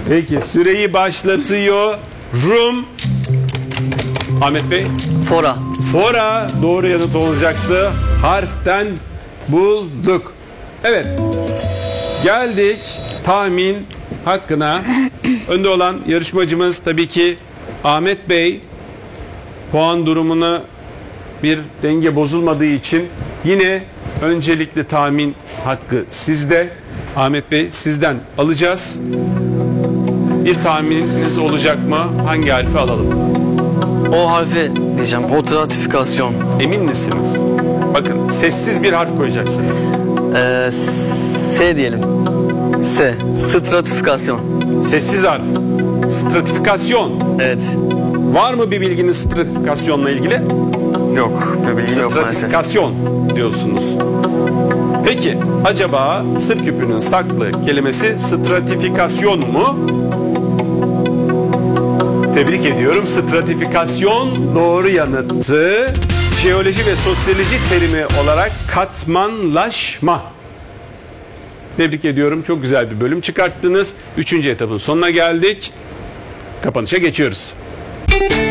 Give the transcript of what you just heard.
Peki süreyi başlatıyor. Rum. Ahmet Bey. Fora. Fora doğru yanıt olacaktı. Harften bulduk. Evet. Geldik tahmin hakkına. Önde olan yarışmacımız tabii ki Ahmet Bey. Puan durumuna bir denge bozulmadığı için yine öncelikli tahmin hakkı sizde. Ahmet Bey sizden alacağız. Bir tahmininiz olacak mı? Hangi harfi alalım? O harfi diyeceğim. Otratifikasyon. Emin misiniz? Bakın sessiz bir harf koyacaksınız. S diyelim. S. Stratifikasyon. Sessiz harf. Stratifikasyon. Evet. Var mı bir bilginiz stratifikasyonla ilgili? Yok. Bir bilgim yok maalesef. Stratifikasyon diyorsunuz. Peki acaba sır küpünün saklı kelimesi stratifikasyon mu? Tebrik ediyorum. Stratifikasyon doğru yanıttı. Jeoloji ve sosyoloji terimi olarak katmanlaşma. Tebrik ediyorum. Çok güzel bir bölüm çıkarttınız. 3. etapın sonuna geldik. Kapanışa geçiyoruz.